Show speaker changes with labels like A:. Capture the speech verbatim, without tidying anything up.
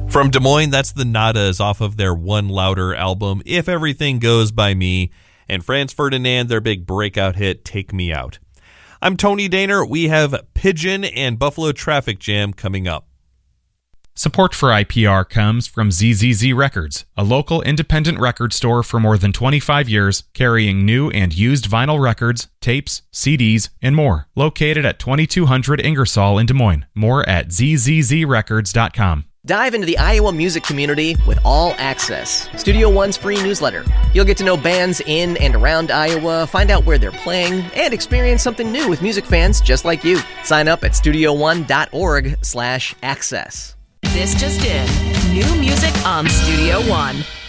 A: From Des Moines, that's the Nadas off of their One Louder album, If Everything Goes By Me, and Franz Ferdinand, their big breakout hit, Take Me Out. I'm Tony Daner. We have Pigeon and Buffalo Traffic Jam coming up.
B: Support for I P R comes from Z Z Z Records, a local independent record store for more than twenty-five years, carrying new and used vinyl records, tapes, C Ds, and more. Located at twenty-two hundred Ingersoll in Des Moines. More at z z z records dot com.
C: Dive into the Iowa music community with All Access, Studio One's free newsletter. You'll get to know bands in and around Iowa, find out where they're playing, and experience something new with music fans just like you. Sign up at studio one dot org slash access.
D: This just in. New music on Studio One.